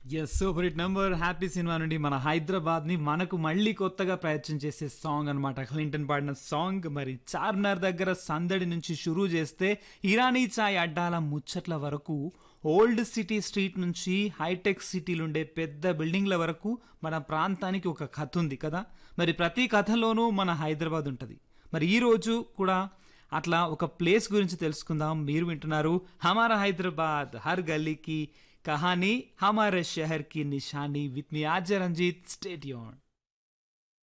Yes. Super hit number 'happy' cinema నుండి మన హైదరాబాద్‌ని మనకు మళ్ళీ కొత్తగా పరిచయం చేసే సాంగ్ అనమాట. క్లింటన్ పాడిన సాంగ్. మరి చార్మినార్ దగ్గర సందడి నుంచి షురూ చేస్తే ఇరానీ చాయ్ అడ్డాల ముచ్చట్ల వరకు, ఓల్డ్ సిటీ స్ట్రీట్ నుంచి హైటెక్ సిటీలుండే పెద్ద బిల్డింగ్ల వరకు మన ప్రాంతానికి ఒక కథ ఉంది కదా! మరి ప్రతి కథలోనూ మన హైదరాబాద్ ఉంటది. మరి ఈ రోజు కూడా అట్లా ఒక ప్లేస్ గురించి తెలుసుకుందాం. మీరు వింటున్నారు 'హమారా హైదరాబాద్ హర్ గల్లీ కి కహానీ హమారే షహర్ కి నిషానీ' with me RJ Ranjith. Stay tuned.